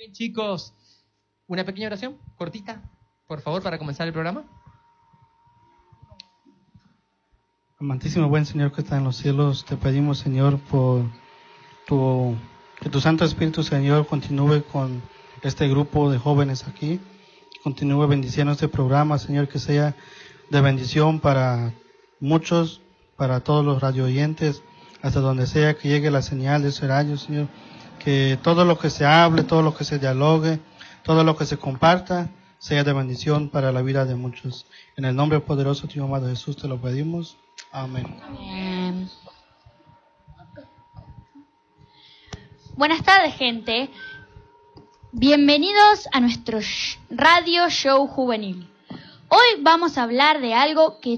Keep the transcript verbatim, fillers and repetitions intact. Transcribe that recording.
Bien, chicos, una pequeña oración, cortita, por favor, para comenzar el programa. Amantísimo buen Señor que está en los cielos, te pedimos, Señor, por tu, que tu Santo Espíritu, Señor, continúe con este grupo de jóvenes aquí, continúe bendiciendo este programa, Señor, que sea de bendición para muchos, para todos los radio oyentes, hasta donde sea que llegue la señal de ese rayo, Señor, que todo lo que se hable, todo lo que se dialogue, todo lo que se comparta, sea de bendición para la vida de muchos. En el nombre poderoso de tu amado Jesús te lo pedimos. Amén. Amén. Buenas tardes, gente. Bienvenidos a nuestro sh- radio show juvenil. Hoy vamos a hablar de algo que